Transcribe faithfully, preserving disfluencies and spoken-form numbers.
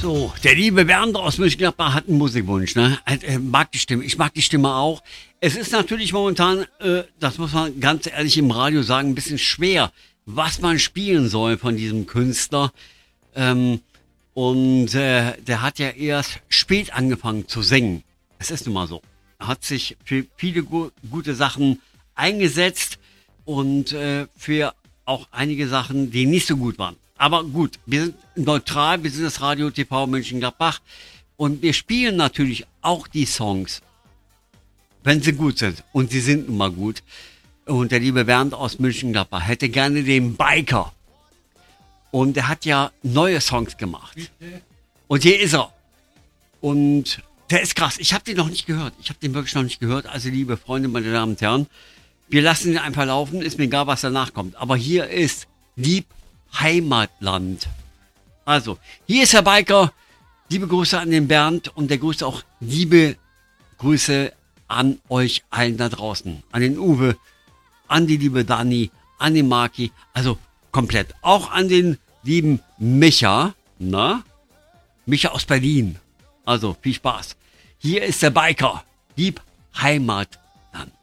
So, der liebe Bernd aus Mönchengladbach hat einen Musikwunsch, ne? Er mag die Stimme, ich mag die Stimme auch. Es ist natürlich momentan, äh, das muss man ganz ehrlich im Radio sagen, ein bisschen schwer, was man spielen soll von diesem Künstler. Ähm, und äh, der hat ja erst spät angefangen zu singen. Es ist nun mal so. Er hat sich für viele gu- gute Sachen eingesetzt und äh, für auch einige Sachen, die nicht so gut waren. Aber gut, wir sind neutral, wir sind das Radio T V Mönchengladbach und wir spielen natürlich auch die Songs, wenn sie gut sind. Und sie sind nun mal gut. Und der liebe Bernd aus Mönchengladbach hätte gerne den Biker. Und er hat ja neue Songs gemacht. Und hier ist er. Und der ist krass. Ich habe den noch nicht gehört. Ich habe den wirklich noch nicht gehört. Also liebe Freunde, meine Damen und Herren, wir lassen ihn einfach laufen. Ist mir egal, was danach kommt. Aber hier ist Lieb Heimatland. Also, hier ist der Biker. Liebe Grüße an den Bernd und der Grüße auch liebe Grüße an euch allen da draußen. An den Uwe, an die liebe Dani, an den Marki, also komplett. Auch an den lieben Micha, na? Micha aus Berlin. Also, viel Spaß. Hier ist der Biker. Lieb Heimatland.